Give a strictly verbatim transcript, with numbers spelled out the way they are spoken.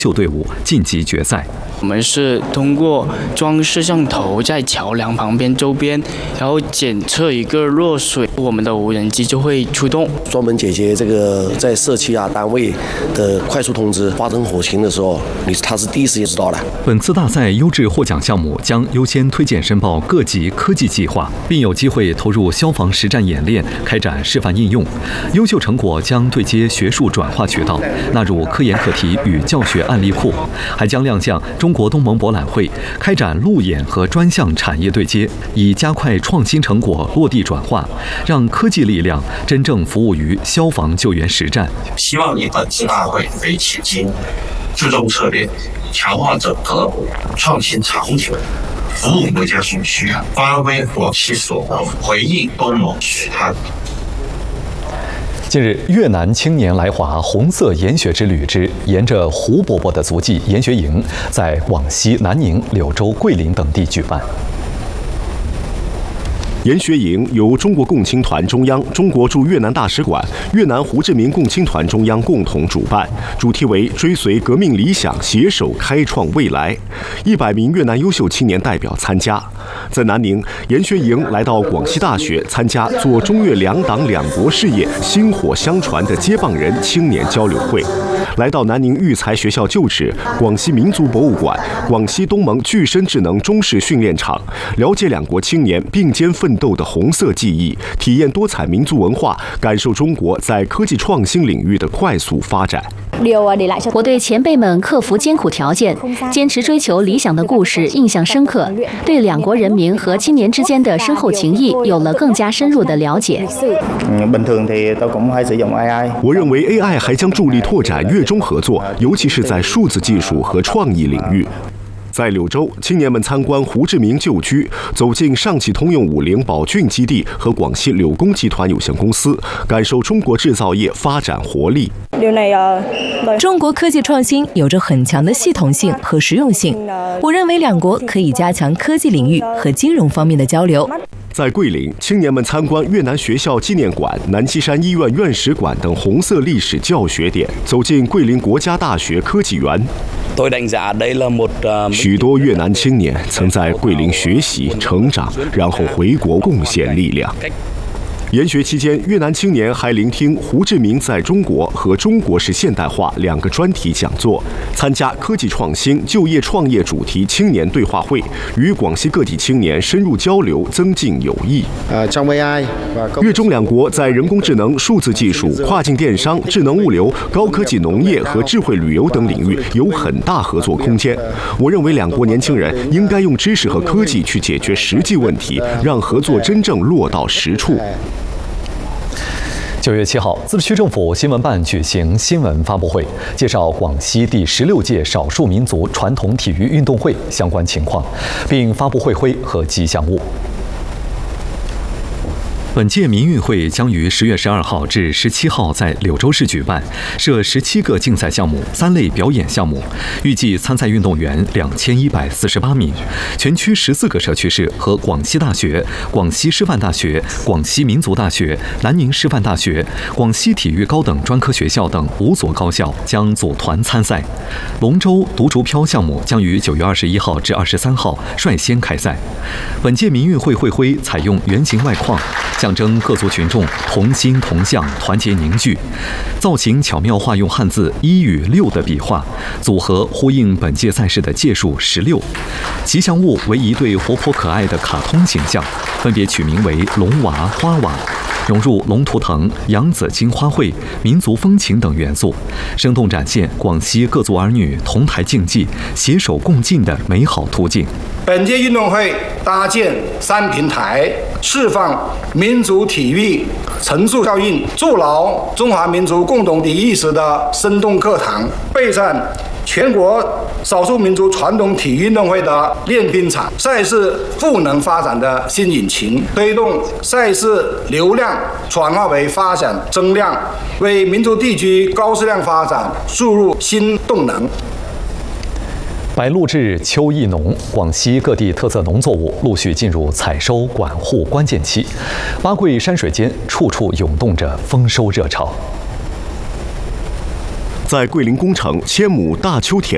秀队伍晋级决赛。 我们是通过装摄像头在桥梁旁边周边，然后检测一个落水，我们的无人机就会出动， 专门解决这个在社区啊单位的快速通知发生火情的时候，你他是第一时间知道的。 本次大赛优质获奖项目将优先推荐申报各级科技计划，并有机会投入消防实战演练，开展示范应用。优秀成果将对接学术转化渠道，纳入科研课题与教学案例库，还将亮相中国东盟博览会，开展路演和专项产业对接，以加快创新成果落地转化，让科技力量真正服务于消防救援实战。 希望你本次大会可以倾听，注重策略，强化整合，创新场景，服务国家所需，发挥广西所长，回应东盟需求。 近日，越南青年来华红色研学之旅之沿着胡伯伯的足迹研学营在广西南宁、柳州、桂林等地举办。 研学营由中国共青团中央、中国驻越南大使馆、越南胡志明共青团中央共同主办，主题为追随革命理想，携手开创未来。一百名越南优秀青年代表参加。在南宁，研学营来到广西大学参加做中越两党两国事业薪火相传的接棒人青年交流会。来到南宁育才学校旧址、广西民族博物馆、广西东盟具身智能中式训练场，了解两国青年并肩奋斗的红色记忆，体验多彩民族文化，感受中国在科技创新领域的快速发展。 我对前辈们克服艰苦条件、坚持追求理想的故事印象深刻，对两国人民和青年之间的深厚情谊有了更加深入的了解。 我认为 A I 还将助力拓展越中合作，尤其是在数字技术和创意领域。在柳州，青年们参观胡志明旧居，走进上汽通用五菱宝骏基地和广西柳工集团有限公司，感受中国制造业发展活力。 中国科技创新有着很强的系统性和实用性，我认为两国可以加强科技领域和金融方面的交流。 在桂林，青年们参观越南学校纪念馆、南溪山医院院史馆等红色历史教学点，走进桂林国家大学科技园。许多越南青年曾在桂林学习、成长，然后回国贡献力量。研学期间，越南青年还聆听胡志明在中国和中国式现代化两个专题讲座，参加科技创新、就业创业主题青年对话会，与广西各地青年深入交流，增进友谊。越中两国在人工智能、数字技术、跨境电商、智能物流、高科技农业和智慧旅游等领域有很大合作空间。我认为两国年轻人应该用知识和科技去解决实际问题，让合作真正落到实处。 九月七号，自治区政府新闻办举行新闻发布会，介绍广西第十六届少数民族传统体育运动会相关情况，并发布会徽和吉祥物。本届民运会将于十月十二号至十七号在柳州市举办，设十七个竞赛项目、三类表演项目，预计参赛运动员两千一百四十八名。全区十四个社区市和广西大学、广西师范大学、广西民族大学、南宁师范大学、广西体育高等专科学校等五所高校将组团参赛。龙舟独竹漂项目将于九月二十一号至二十三号率先开赛。本届民运会会徽采用圆形外框，象征各族群众同心同向、团结凝聚。造型巧妙化用汉字一与六的笔画组合，呼应本届赛事的届数十六。吉祥物为一对活泼可爱的卡通形象，分别取名为龙娃、花娃，融入龙图腾、洋紫荆花卉、民族风情等元素，生动展现广西各族儿女同台竞技、携手共进的美好途径。 本届运动会搭建三平台，释放民族体育乘数效应，筑牢中华民族共同体意识的生动课堂，备战全国少数民族传统体育运动会的练兵场，赛事赋能发展的新引擎，推动赛事流量转化为发展增量，为民族地区高质量发展注入新动能。 白露至，秋意浓，广西各地特色农作物陆续进入采收管护关键期，八桂山水间处处涌动着丰收热潮。 在桂林工程千亩大秋田